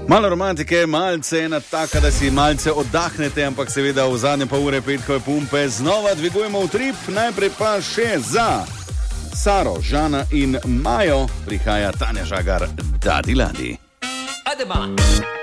Malo romantike, malce ena taka, da si malce oddahnete, ampak seveda v zadnje pol ure petkove pumpe znova dvigujemo v trip. Najprej pa še za Saro, Žana in Majo prihaja Tanja Žagar, Dadi Ladi. Adema.